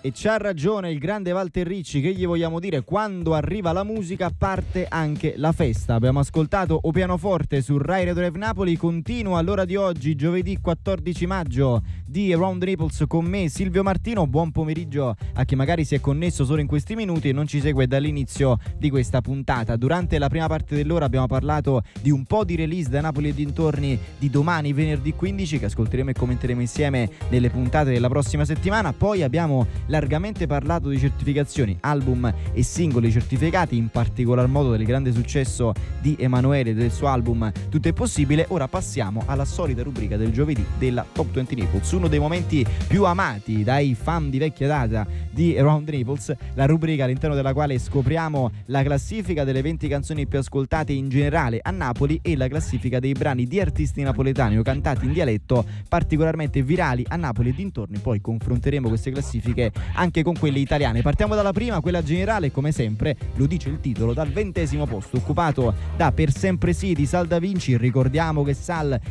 E c'ha ragione il grande Walter Ricci, che gli vogliamo dire? Quando arriva la musica parte anche la festa. Abbiamo ascoltato O Pianoforte su Rai Radio Rev Napoli. Continua all'ora di oggi, giovedì 14 maggio, di Around the Naples con me Silvio Martino. Buon pomeriggio a chi magari si è connesso solo in questi minuti e non ci segue dall'inizio di questa puntata. Durante la prima parte dell'ora abbiamo parlato di un po' di release da Napoli e dintorni di domani, venerdì 15, che ascolteremo e commenteremo insieme nelle puntate della prossima settimana. Poi abbiamo largamente parlato di certificazioni, album e singoli certificati, in particolar modo del grande successo di Emanuele e del suo album Tutto è possibile. Ora passiamo alla solita rubrica del giovedì della Top 20 Naples, uno dei momenti più amati dai fan di vecchia data di Around the Naples, la rubrica all'interno della quale scopriamo la classifica delle 20 canzoni più ascoltate in generale a Napoli e la classifica dei brani di artisti napoletani o cantati in dialetto particolarmente virali a Napoli e dintorni. Poi confronteremo queste classifiche anche con quelle italiane. Partiamo dalla prima, quella generale, come sempre, lo dice il titolo, dal 20° posto, occupato da Per sempre sì di Sal Da Vinci. Ricordiamo che Sal